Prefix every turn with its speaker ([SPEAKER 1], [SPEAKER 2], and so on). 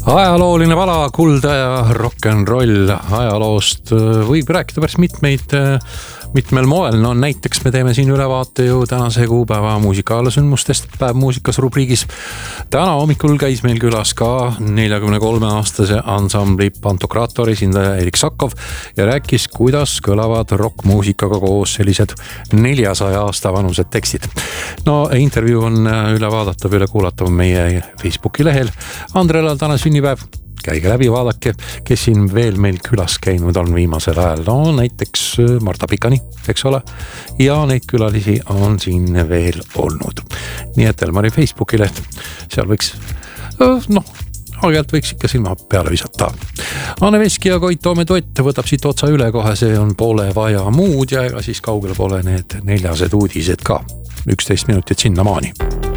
[SPEAKER 1] Ajalooline vala, kulda ja rock'n'roll ajaloost võib rääkida päris mitmel moel. No näiteks me teeme siin ülevaate ju tänase kuupäeva muusikaalasündmustest päev muusikas rubriigis. Täna hommikul käis meil külas ka 43-aastase ansambli Pantokrator esindaja Erik Sakov ja rääkis, kuidas kõlavad rockmuusikaga koos sellised 400 aasta vanused tekstid. No intervjuu on üle vaadatav, üle kuulatav meie Facebooki lehel. Andrelal täna sünnipäev. Käige läbi, vaadake, kes siin veel meil külas käinud on viimasel ajal. No näiteks Marta Pikani, eks ole. Ja neid külalisi on siin veel olnud. Nii et Elmari Facebooki leht, seal võiks, aegelt võiks ikka silma peale visata. Anne Veski ja Koit Toome duett võtab siit otsa üle kohe, see on Pole vaja muud ja ega siis kaugel pole need 400 uudised ka. 11 minutit sinna maani.